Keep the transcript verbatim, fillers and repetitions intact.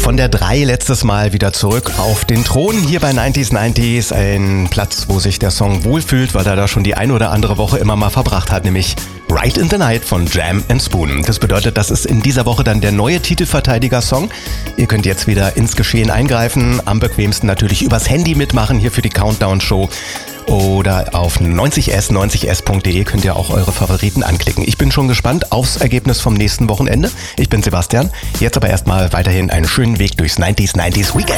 Von der drei letztes Mal wieder zurück auf den Thron hier bei neunzig neunzig. Ein Platz, wo sich der Song wohlfühlt, weil er da schon die ein oder andere Woche immer mal verbracht hat, nämlich Right in the Night von Jam and Spoon. Das bedeutet, das ist in dieser Woche dann der neue Titelverteidiger-Song. Ihr könnt jetzt wieder ins Geschehen eingreifen. Am bequemsten natürlich übers Handy mitmachen hier für die Countdown-Show. Oder auf neunzig s neunzig s punkt de könnt ihr auch eure Favoriten anklicken. Ich bin schon gespannt aufs Ergebnis vom nächsten Wochenende. Ich bin Sebastian. Jetzt aber erstmal weiterhin einen schönen Weg durchs neunzig neunzig Weekend.